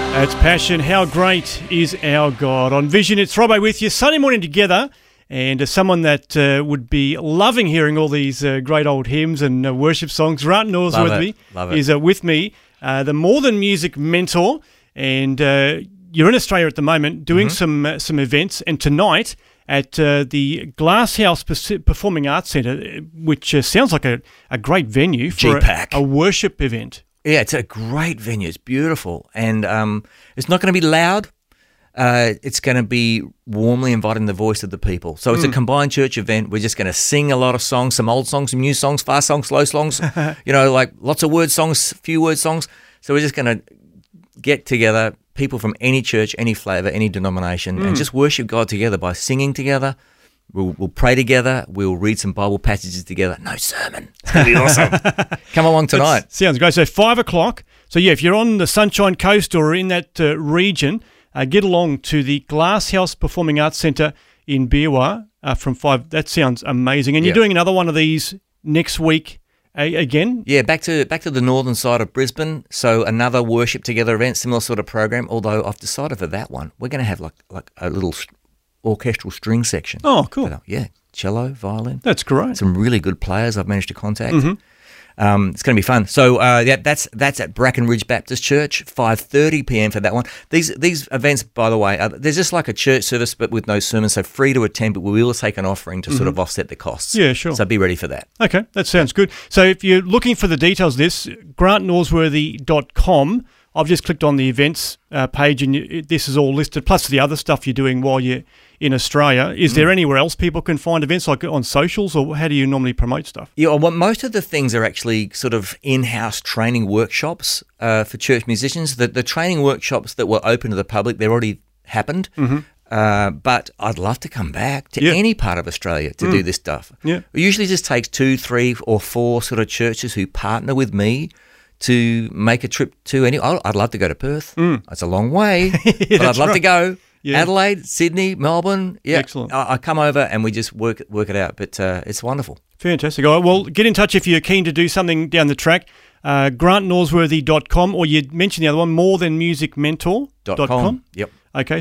That's Passion. How great is our God? On Vision, it's Robbo with you. Sunday morning together. And someone that would be loving hearing all these great old hymns and worship songs, Grant Norsworthy is with me, the More Than Music mentor. And you're in Australia at the moment doing some events. And tonight at the Glasshouse Performing Arts Centre, which sounds like a great venue for a worship event. Yeah, it's a great venue. It's beautiful. And it's not going to be loud. It's going to be warmly inviting the voice of the people. So it's a combined church event. We're just going to sing a lot of songs, some old songs, some new songs, fast songs, slow songs, like lots of word songs, few word songs. So we're just going to get together, people from any church, any flavour, any denomination, and just worship God together by singing together. We'll pray together. We'll read some Bible passages together. No sermon. It's going to be awesome. Come along tonight. That sounds great. So 5 o'clock. So yeah, if you're on the Sunshine Coast or in that region, get along to the Glasshouse Performing Arts Centre in Beerwah from 5. That sounds amazing. And you're doing another one of these next week again? Yeah, back to the northern side of Brisbane. So another worship together event, similar sort of program. Although I've decided for that one, we're going to have like a little orchestral string section. Oh, cool. But, cello, violin. That's great. Some really good players I've managed to contact. It's going to be fun. So that's at Bracken Ridge Baptist Church, 5:30 p.m. for that one. These events, by the way, they're just like a church service but with no sermon, so free to attend, but we will take an offering to sort of offset the costs. Yeah, sure. So be ready for that. Okay, that sounds good. So if you're looking for the details of this, grantnorsworthy.com. I've just clicked on the events page and this is all listed, plus the other stuff you're doing while you're in Australia. Is there anywhere else people can find events, like on socials, or how do you normally promote stuff? Yeah, well, most of the things are actually sort of in-house training workshops for church musicians. The training workshops that were open to the public, they've already happened. But I'd love to come back to any part of Australia to do this stuff. Yeah. It usually just takes 2, 3 or 4 sort of churches who partner with me to make a trip to I'd love to go to Perth. It's a long way, but I'd love to go. Yeah. Adelaide, Sydney, Melbourne. Yeah, excellent. I come over and we just work it out, but it's wonderful. Fantastic. All right, well, get in touch if you're keen to do something down the track. grantnorsworthy.com, or you mentioned the other one, morethanmusicmentor.com. Yep. Okay.